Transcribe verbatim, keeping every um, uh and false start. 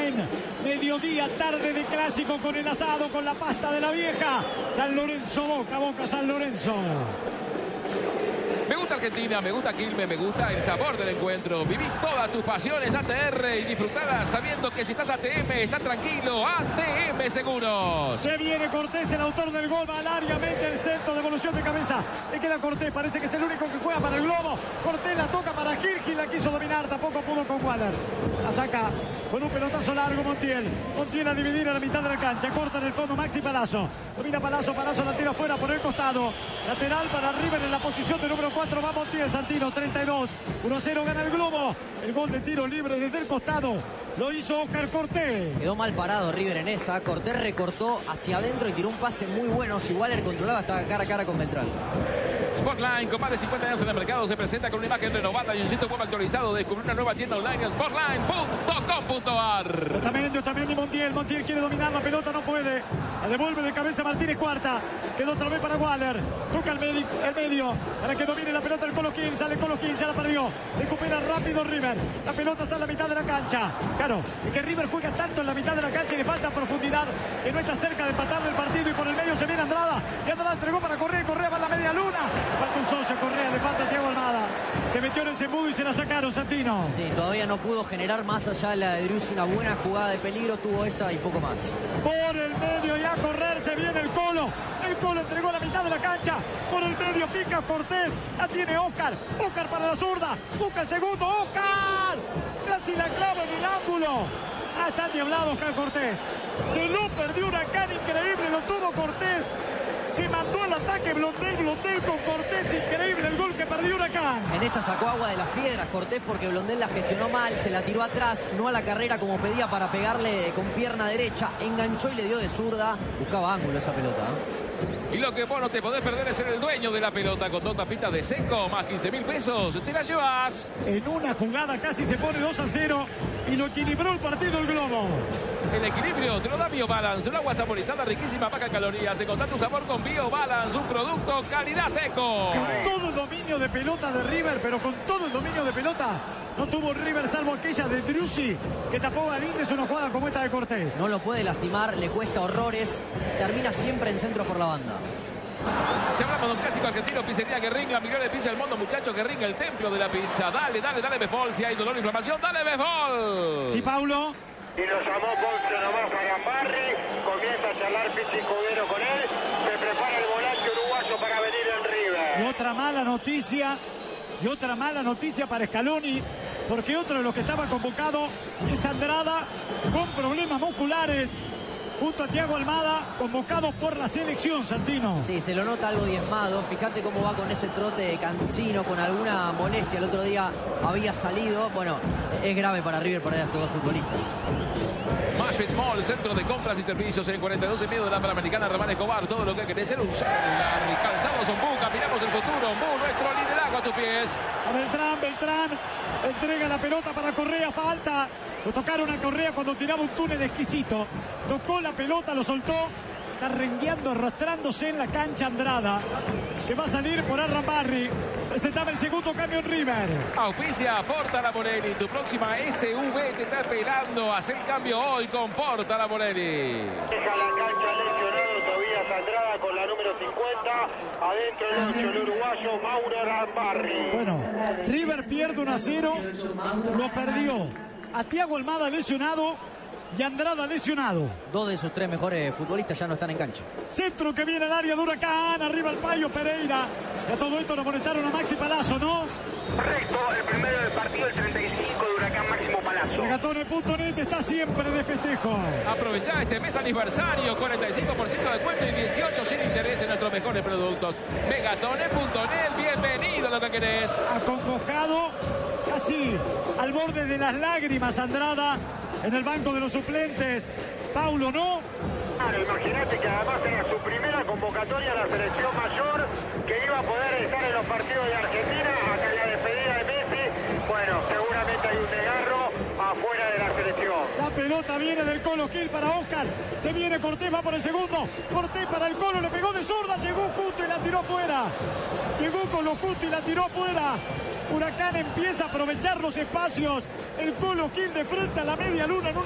en mediodía, tarde de clásico, con el asado, con la pasta de la vieja. San Lorenzo, Boca, Boca, San Lorenzo. Me gusta Argentina, me gusta Quilmes, me gusta el sabor del encuentro. Viví todas tus pasiones A T R y disfrutarlas sabiendo que si estás A T M, estás tranquilo. A T M Seguros. Se viene Cortés, el autor del gol, va al área, mete el centro, devolución de cabeza. Le queda Cortés, parece que es el único que juega para el globo. Cortés la toca para Gil, Gil la quiso dominar, tampoco pudo con Waller. La saca con un pelotazo largo Montiel. Montiel a dividir a la mitad de la cancha, corta en el fondo Maxi Palazzo. Domina Palazzo, Palazzo la tira afuera por el costado. Lateral para River en la posición de número cuatro, va Montiel, Santino, treinta y dos. uno a cero gana el globo. El gol de tiro libre desde el costado lo hizo Oscar Cortés. Quedó mal parado River en esa. Cortés recortó hacia adentro y tiró un pase muy bueno. Si Waller controlaba, estaba cara a cara con Beltrán. Sportline, con más de cincuenta años en el mercado, se presenta con una imagen renovada y un sitio web actualizado. Descubre una nueva tienda online en sportline punto com punto a r. Otamendi, Otamendi, Montiel. Montiel quiere dominar la pelota, no puede. La devuelve de cabeza Martínez Cuarta. Quedó otra vez para Waller. Toca el medio, el medio para que domine la pelota el Colo Gil. Sale Colo Gil, ya la perdió. Recupera rápido River. La pelota está en la mitad de la cancha. Claro, es que River juega tanto en la mitad de la cancha y le falta profundidad, que no está cerca de empatar el partido. Y por el medio se viene Andrada. Y Andrada entregó para Correa. Correa va a la media luna. Falta un socio, Correa, le falta a Thiago Almada. Se metió en ese embudo y se la sacaron, Santino. Sí, todavía no pudo generar más allá de la de Driussi una buena jugada de peligro. Tuvo esa y poco más. Por el medio y a correr se viene el Colo. El Colo entregó la mitad de la cancha. Por el medio pica Cortés. La tiene Oscar. Oscar para la zurda. Busca el segundo. Oscar. Casi la clava en el ángulo. Ah, está diablado Oscar Cortés. Se lo perdió Huracán, increíble. Lo tuvo Cortés. Se mandó al ataque Blondel, Blondel con Cortés, increíble el gol que perdió Huracán. En esta sacó agua de las piedras Cortés porque Blondel la gestionó mal, se la tiró atrás, no a la carrera como pedía para pegarle con pierna derecha, enganchó y le dio de zurda, buscaba ángulo esa pelota. Y lo que vos no te podés perder es ser el dueño de la pelota con dos tapitas de seco, más quince mil pesos, te la llevas. En una jugada casi se pone dos a cero y lo equilibró el partido el globo. El equilibrio te lo da BioBalance, un agua saborizada riquísima, baja en calorías. Encontrar tu sabor con BioBalance, un producto calidad seco. Con todo el dominio de pelota de River, pero con todo el dominio de pelota no tuvo River salvo aquella de Driussi que tapó a Galíndez una jugada como esta de Cortés. No lo puede lastimar, le cuesta horrores, termina siempre en centro por la banda. Si hablamos de un clásico argentino, pizzería Guerrín, la mejor de pizza del mundo, muchachos. Guerrín, el templo de la pizza. Dale, dale, dale Befol. Si hay dolor o inflamación, dale Befol. Sí, Paulo. Y lo llamó Ponce nomás a Gambarri. Comienza a charlar Pichi Cudero con él. Se prepara el volante uruguayo para venir en River. Y otra mala noticia. Y otra mala noticia para Scaloni, porque otro de los que estaba convocado es Andrada, con problemas musculares, junto a Thiago Almada, convocado por la selección, Santino. Sí, se lo nota algo diezmado. Fíjate cómo va con ese trote de Cancino, con alguna molestia. El otro día había salido. Bueno, es grave para River perder a estos dos futbolistas. Mashwitz Mall, centro de compras y servicios en cuarenta y dos en medio de la Panamericana. Ramán Escobar, todo lo que querés ser un celular. Calzados Ombú, caminamos el futuro. Ombú, nuestro liderazgo a tus pies. A Beltrán, Beltrán entrega la pelota para Correa, falta. Lo tocaron a Correa cuando tiraba un túnel exquisito. Tocó la pelota, lo soltó. Está rengueando, arrastrándose en la cancha Andrada, que va a salir por Arrambarri. Presentaba el segundo cambio en River. Auspicia Forta La Morelli. Tu próxima S U V te está esperando. Haz el cambio hoy con Forta La Morelli. Deja la cancha lesionado Tobías Andrada con la número cincuenta. Adentro el ocho, el uruguayo Mauro Arrambarri. Bueno, River pierde uno a cero. Lo perdió a Thiago Almada lesionado y Andrada lesionado. Dos de sus tres mejores futbolistas ya no están en cancha. Centro que viene al área de Huracán. Arriba el Payo Pereira. Y a todo esto lo amonestaron a Maxi Palazzo, ¿no? Correcto, el primero del partido, el treinta y cinco de Huracán, Máximo Palazzo. Megatone punto net está siempre de festejo. Aprovechá este mes aniversario, cuarenta y cinco por ciento de descuento y dieciocho sin interés en nuestros mejores productos. Megatone punto net, bienvenido a lo que querés. Acongojado, casi al borde de las lágrimas, Andrada, en el banco de los suplentes. Paulo, ¿no? Claro, imagínate que además era su primera convocatoria a la selección mayor, que iba a poder estar en los partidos de Argentina hasta la despedida de Messi. Bueno, seguramente hay un desgarro afuera de la selección. La pelota viene del Colo Gil para Oscar. Se viene Cortés, va por el segundo. Cortés para el Colo, le pegó de zurda, llegó justo y la tiró fuera. Llegó con lo justo y la tiró fuera. Huracán empieza a aprovechar los espacios. El Colo Gil de frente a la media luna.